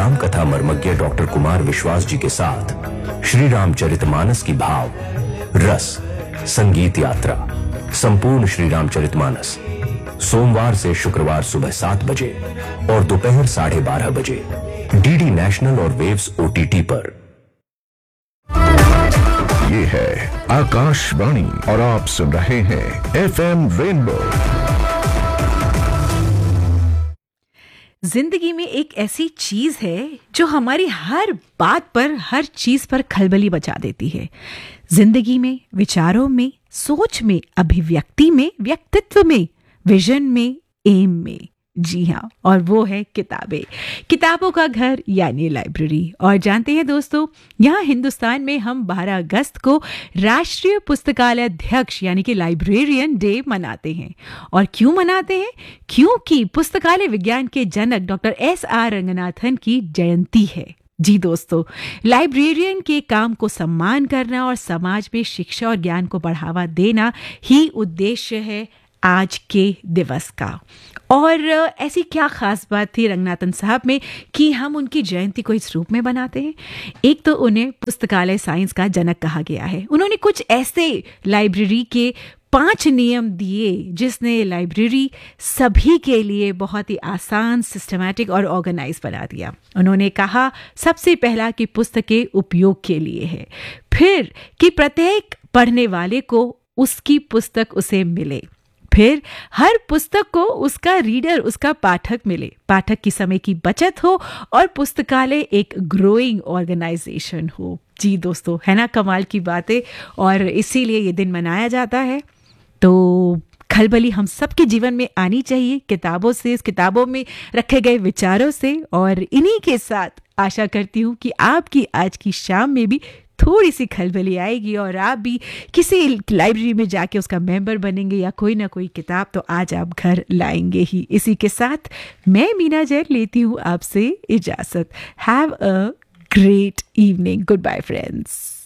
राम कथा मर्मज्ञ डॉक्टर कुमार विश्वास जी के साथ श्री रामचरितमानस की भाव रस संगीत यात्रा संपूर्ण श्री रामचरितमानस सोमवार से शुक्रवार सुबह 7 बजे और दोपहर 12:30 बजे डीडी नेशनल और वेव्स ओटीटी पर। ये है आकाशवाणी और आप सुन रहे हैं एफएम रेनबो। जिंदगी में एक ऐसी चीज है जो हमारी हर बात पर, हर चीज पर खलबली मचा देती है। जिंदगी में, विचारों में, सोच में, अभिव्यक्ति में, व्यक्तित्व में, विजन में, एम में। जी हाँ, और वो है किताबें, किताबों का घर यानी लाइब्रेरी। और जानते हैं दोस्तों, यहाँ हिंदुस्तान में हम 12 अगस्त को राष्ट्रीय पुस्तकालय अध्यक्ष यानी कि लाइब्रेरियन डे मनाते हैं। और क्यों मनाते हैं? क्योंकि पुस्तकालय विज्ञान के जनक डॉक्टर SR रंगनाथन की जयंती है। जी दोस्तों, लाइब्रेरियन के काम को सम्मान करना और समाज में शिक्षा और ज्ञान को बढ़ावा देना ही उद्देश्य है आज के दिवस का। और ऐसी क्या खास बात थी रंगनाथन साहब में कि हम उनकी जयंती को इस रूप में बनाते हैं? एक तो उन्हें पुस्तकालय साइंस का जनक कहा गया है। उन्होंने कुछ ऐसे लाइब्रेरी के 5 नियम दिए जिसने लाइब्रेरी सभी के लिए बहुत ही आसान, सिस्टमैटिक और ऑर्गेनाइज बना दिया। उन्होंने कहा, सबसे पहला कि पुस्तकें उपयोग के लिए है, फिर कि प्रत्येक पढ़ने वाले को उसकी पुस्तक उसे मिले, फिर हर पुस्तक को उसका रीडर, उसका पाठक मिले, पाठक की समय की बचत हो और पुस्तकालय एक ग्रोइंग ऑर्गेनाइजेशन हो। जी दोस्तों, है ना कमाल की बातें? और इसीलिए ये दिन मनाया जाता है। तो खलबली हम सबके जीवन में आनी चाहिए, किताबों से, इस किताबों में रखे गए विचारों से। और इन्हीं के साथ आशा करती हूँ कि आपकी आज की शाम में भी थोड़ी सी खलबली आएगी और आप भी किसी लाइब्रेरी में जाके उसका मेंबर बनेंगे या कोई ना कोई किताब तो आज आप घर लाएंगे ही। इसी के साथ मैं मीना जैन लेती हूँ आपसे इजाजत। Have a great evening. Good bye friends.